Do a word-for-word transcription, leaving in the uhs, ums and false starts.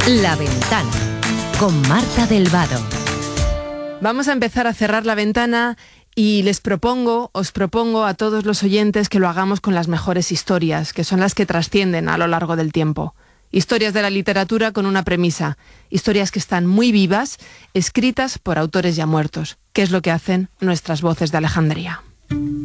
La Ventana, con Marta del Vado. Vamos a empezar a cerrar la ventana y les propongo, os propongo a todos los oyentes que lo hagamos con las mejores historias, que son las que trascienden a lo largo del tiempo. Historias de la literatura con una premisa, historias que están muy vivas, escritas por autores ya muertos, que es lo que hacen nuestras voces de Alejandría.